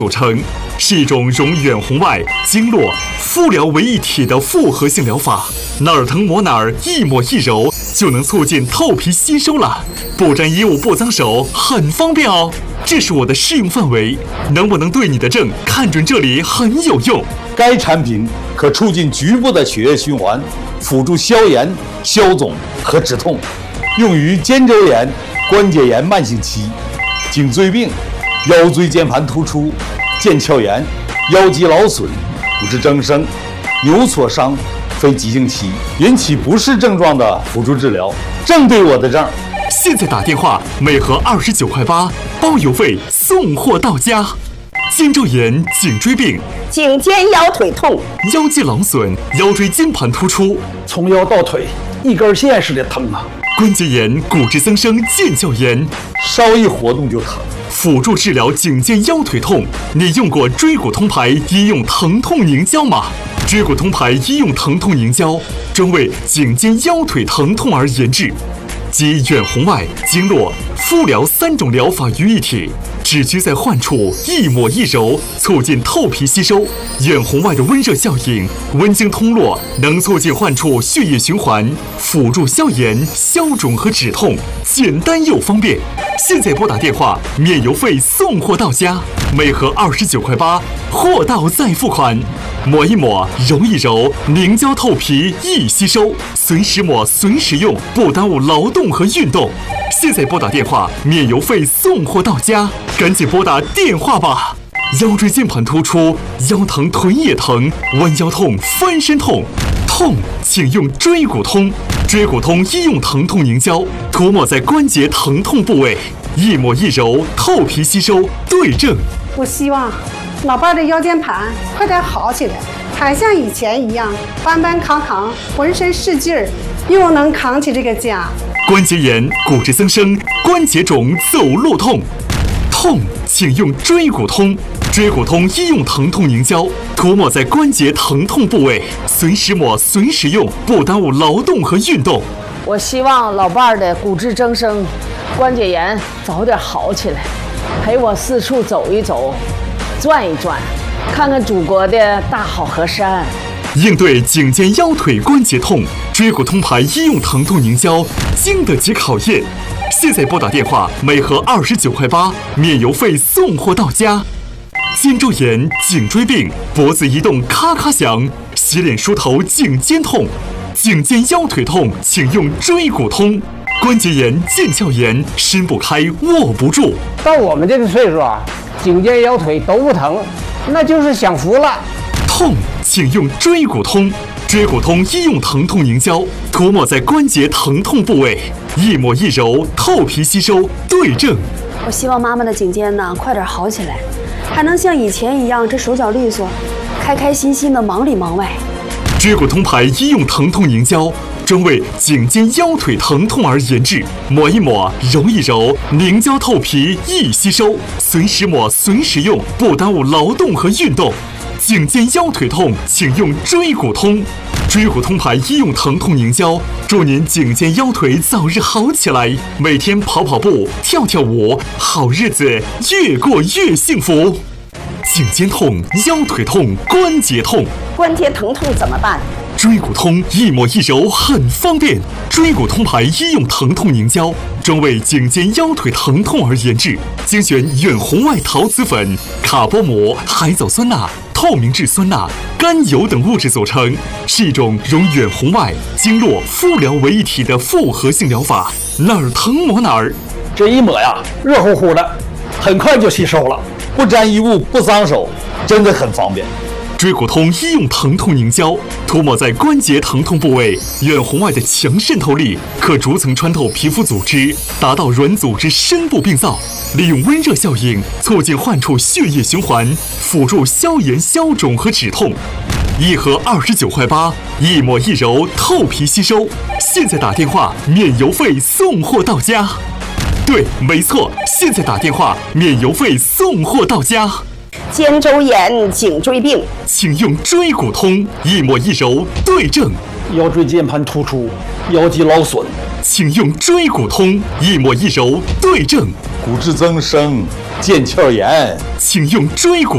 组成，是一种融远红外、经络、敷疗为一体的复合性疗法。哪儿疼抹哪儿，一抹一揉就能促进透皮吸收了，不沾衣物不脏手，很方便哦。这是我的适用范围，能不能对你的症看准这里很有用。 该产品可促进局部的血液循环，辅助消炎、消肿和止痛，用于肩周炎、关节炎慢性期、颈椎病、腰椎间盘突出、腱鞘炎、腰肌劳损、骨质增生、扭挫伤、非急性期引起不适症状的辅助治疗，正对我的症。 现在打电话，每盒29.8块，包邮费送货到家。肩周炎、颈椎病、 颈肩腰腿痛、 腰肌劳损、腰椎间盘突出， 从腰到腿一根线似的疼啊！ 关节炎、骨质增生、腱鞘炎， 稍一活动就疼。 辅助治疗颈肩腰腿痛，你用过椎骨通牌医用疼痛凝胶吗？椎骨通牌医用疼痛凝胶专为颈肩腰腿疼痛而研制，集远红外、经络、敷疗3种疗法于一体，只需在患处一抹一揉，促进透皮吸收。远红外的温热效应，温经通络，能促进患处血液循环，辅助消炎、消肿和止痛，简单又方便。现在拨打电话，免邮费送货到家，每盒29.8块，货到再付款。抹一抹，揉一揉，凝胶透皮易吸收，随时抹随时用，不耽误劳动和运动。现在拨打电话，免邮费送货到家，赶紧拨打电话吧。腰椎间盘突出、腰疼腿也疼、弯腰痛、翻身痛，痛请用椎骨通。椎骨通医用疼痛凝胶，涂抹在关节疼痛部位，一抹一揉，透皮吸收，对症。 我希望老伴的腰间盘快点好起来，还像以前一样搬搬扛扛，浑身是劲儿，又能扛起这个家。 关节炎、骨质增生、关节肿、走路痛，痛请用椎骨通。椎骨通医用疼痛凝胶，涂抹在关节疼痛部位，随时抹随时用，不耽误劳动和运动。 我希望老伴儿的骨质增生、关节炎早点好起来，陪我四处走一走，转一转，看看祖国的大好河山。 应对颈肩腰腿关节痛，椎骨通牌医用疼痛凝胶经得起考验。现在拨打电话，每盒29.8块，免邮费送货到家。肩周炎、颈椎病、脖子移动咔咔响，洗脸梳头颈肩痛，颈肩腰腿痛请用椎骨通。关节炎、腱鞘炎，伸不开握不住。 到我们这个岁数啊，颈肩腰腿都不疼，那就是享福了。 痛请用椎骨通。椎骨通医用疼痛凝胶，涂抹在关节疼痛部位，一抹一揉，透皮吸收，对症。 我希望妈妈的颈肩呢快点好起来，还能像以前一样这手脚利索，开开心心的忙里忙外。 椎骨通牌医用疼痛凝胶专为颈肩腰腿疼痛而研制，抹一抹，揉一揉，凝胶透皮易吸收，随时抹随时用，不耽误劳动和运动。颈肩腰腿痛请用椎骨通。椎骨通牌医用疼痛凝胶，祝您颈肩腰腿早日好起来，每天跑跑步、跳跳舞，好日子越过越幸福。颈肩痛、腰腿痛、关节痛， 关节疼痛怎么办？ 椎骨通一抹一揉很方便。椎骨通牌医用疼痛凝胶专为颈肩腰腿疼痛而研制，精选远红外陶瓷粉、卡波膜、海藻酸钠、透明质酸钠、甘油等物质组成，是一种融远红外、经络、敷疗为一体的复合性疗法，哪儿疼抹哪儿。 这一抹呀，热乎乎的，很快就吸收了， 不沾衣物不脏手，真的很方便。 椎骨通医用疼痛凝胶，涂抹在关节疼痛部位，远红外的强渗透力可逐层穿透皮肤组织，达到软组织深部病灶，利用温热效应促进患处血液循环，辅助消炎、消肿和止痛。一盒29.8块，一抹一揉，透皮吸收。现在打电话，免邮费送货到家。对，没错，现在打电话，免邮费送货到家。 肩周炎、颈椎病， 请用椎骨通，一抹一揉，对症。 腰椎间盘突出、腰肌劳损， 请用椎骨通，一抹一揉，对症。 骨质增生、腱鞘炎， 请用椎骨